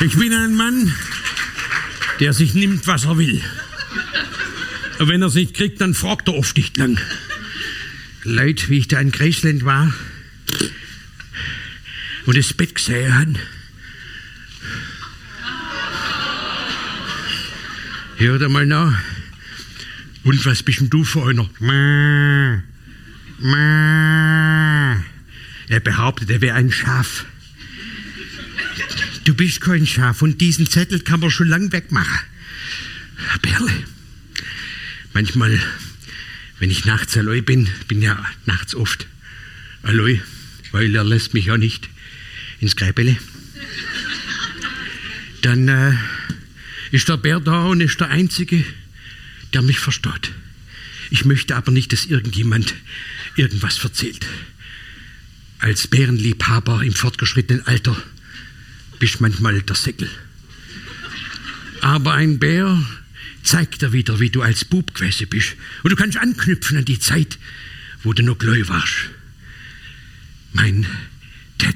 Ich bin ein Mann, der sich nimmt, was er will. Und wenn er es nicht kriegt, dann fragt er oft nicht lang. Leute, wie ich da in Graceland war und das Bett gesehen habe. Hört einmal nach. Und was bist denn du für einer? Er behauptet, er wäre ein Schaf. Du bist kein Schaf und diesen Zettel kann man schon lang wegmachen. Berle, manchmal, wenn ich nachts allein bin ja nachts oft allein, weil er lässt mich ja nicht ins Gräbele. Dann ist der Bär da und ist der Einzige, der mich versteht. Ich möchte aber nicht, dass irgendjemand irgendwas erzählt. Als Bärenliebhaber im fortgeschrittenen Alter bist manchmal der Säckel. Aber ein Bär zeigt dir wieder, wie du als Bub gewesen bist. Und du kannst anknüpfen an die Zeit, wo du noch klein warst. Mein